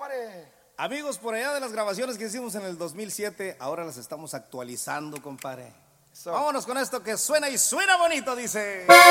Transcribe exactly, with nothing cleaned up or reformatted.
compadre. Amigos, por allá de las grabaciones que hicimos en el dos mil siete, ahora las estamos actualizando, compadre. So. Vámonos con esto que suena y suena bonito, dice.